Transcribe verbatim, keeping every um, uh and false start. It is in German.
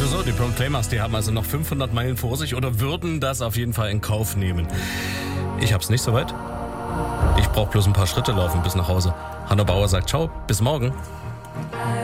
Also so, die Proclaimers, die haben also noch fünfhundert Meilen vor sich oder würden das auf jeden Fall in Kauf nehmen. Ich hab's nicht so weit. Ich brauche bloß ein paar Schritte laufen bis nach Hause. Hanno Bauer sagt ciao, bis morgen.